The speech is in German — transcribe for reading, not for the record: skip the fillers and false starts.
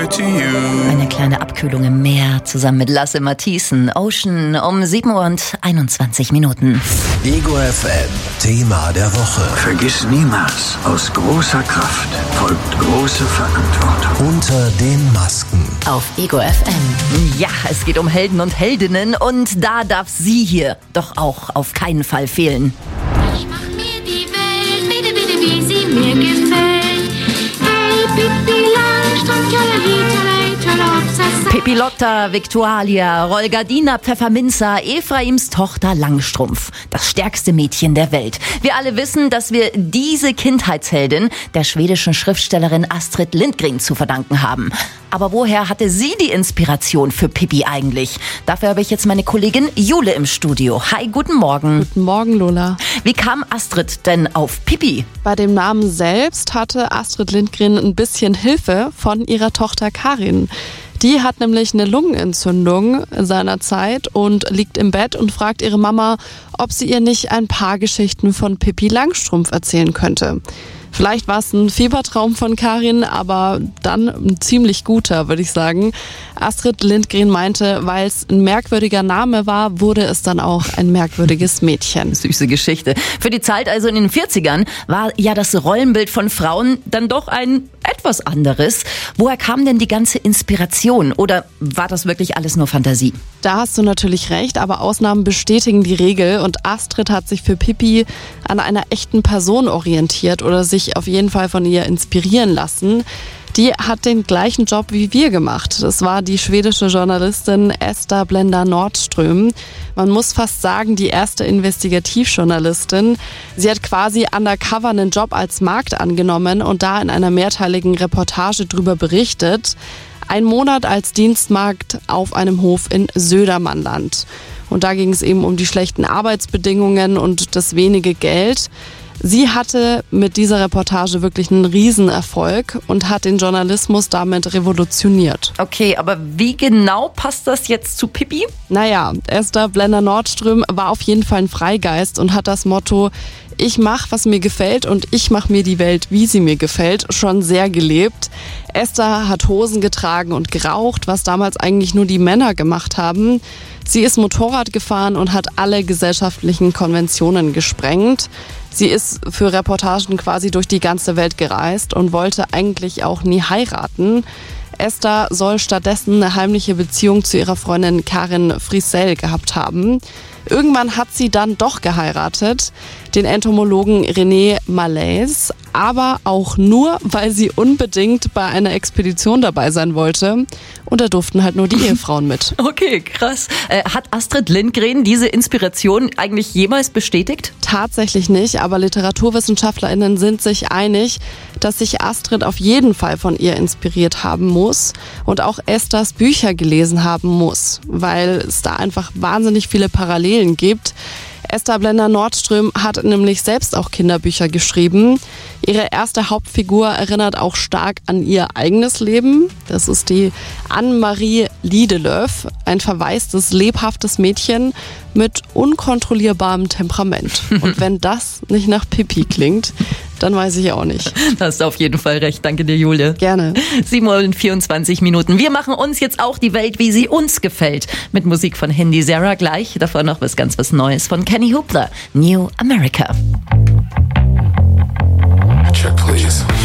to you. Eine kleine Abkühlung im Meer zusammen mit Lasse Matthiesen. Ocean um 7:21. Ego FM, Thema der Woche. Vergiss niemals, aus großer Kraft folgt große Verantwortung. Unter den Masken. Auf Ego FM. Ja, es geht um Helden und Heldinnen und da darf sie hier doch auch auf keinen Fall fehlen. Ich mach mir die Welt, bitte, bitte, wie sie mir gefällt. Hey, Pippi Langstrumpf, Pippi Lotta, Victualia, Rolgardina Pfefferminzer, Ephraims Tochter Langstrumpf. Das stärkste Mädchen der Welt. Wir alle wissen, dass wir diese Kindheitsheldin der schwedischen Schriftstellerin Astrid Lindgren zu verdanken haben. Aber woher hatte sie die Inspiration für Pippi eigentlich? Dafür habe ich jetzt meine Kollegin Jule im Studio. Hi, guten Morgen. Guten Morgen, Lola. Wie kam Astrid denn auf Pippi? Bei dem Namen selbst hatte Astrid Lindgren ein bisschen Hilfe von ihrer Tochter Karin. Die hat nämlich eine Lungenentzündung seinerzeit und liegt im Bett und fragt ihre Mama, ob sie ihr nicht ein paar Geschichten von Pippi Langstrumpf erzählen könnte. Vielleicht war es ein Fiebertraum von Karin, aber dann ein ziemlich guter, würde ich sagen. Astrid Lindgren meinte, weil es ein merkwürdiger Name war, wurde es dann auch ein merkwürdiges Mädchen. Süße Geschichte. Für die Zeit also in den 40ern war ja das Rollenbild von Frauen dann doch ein etwas anderes. Woher kam denn die ganze Inspiration? Oder war das wirklich alles nur Fantasie? Da hast du natürlich recht, aber Ausnahmen bestätigen die Regel und Astrid hat sich für Pippi an einer echten Person orientiert oder sich auf jeden Fall von ihr inspirieren lassen. Die hat den gleichen Job wie wir gemacht. Das war die schwedische Journalistin Esta Blenda Nordström. Man muss fast sagen, die erste Investigativjournalistin. Sie hat quasi undercover einen Job als Magd angenommen und da in einer mehrteiligen Reportage drüber berichtet. Ein Monat als Dienstmagd auf einem Hof in Södermanland. Und da ging es eben um die schlechten Arbeitsbedingungen und das wenige Geld. Sie hatte mit dieser Reportage wirklich einen Riesenerfolg und hat den Journalismus damit revolutioniert. Okay, aber wie genau passt das jetzt zu Pippi? Naja, Esta Blenda Nordström war auf jeden Fall ein Freigeist und hat das Motto, ich mach, was mir gefällt und ich mach mir die Welt, wie sie mir gefällt, schon sehr gelebt. Esta hat Hosen getragen und geraucht, was damals eigentlich nur die Männer gemacht haben. Sie ist Motorrad gefahren und hat alle gesellschaftlichen Konventionen gesprengt. Sie ist für Reportagen quasi durch die ganze Welt gereist und wollte eigentlich auch nie heiraten. Esta soll stattdessen eine heimliche Beziehung zu ihrer Freundin Karin Friesell gehabt haben. Irgendwann hat sie dann doch geheiratet, den Entomologen René Malaise, aber auch nur, weil sie unbedingt bei einer Expedition dabei sein wollte. Und da durften halt nur die Ehefrauen mit. Okay, krass. Hat Astrid Lindgren diese Inspiration eigentlich jemals bestätigt? Tatsächlich nicht, aber LiteraturwissenschaftlerInnen sind sich einig, dass sich Astrid auf jeden Fall von ihr inspiriert haben muss und auch Estas Bücher gelesen haben muss, weil es da einfach wahnsinnig viele Parallelen gibt. Esta Blenda Nordström hat nämlich selbst auch Kinderbücher geschrieben. Ihre erste Hauptfigur erinnert auch stark an ihr eigenes Leben. Das ist die Anne-Marie Liedelöw, ein verwaistes, lebhaftes Mädchen mit unkontrollierbarem Temperament. Und wenn das nicht nach Pippi klingt, dann weiß ich auch nicht. Da hast du auf jeden Fall recht. Danke dir, Julia. Gerne. 7:24. Wir machen uns jetzt auch die Welt, wie sie uns gefällt. Mit Musik von Hindi Sarah gleich. Davor noch was Neues von Kenny Hoopla. New America. Check, please.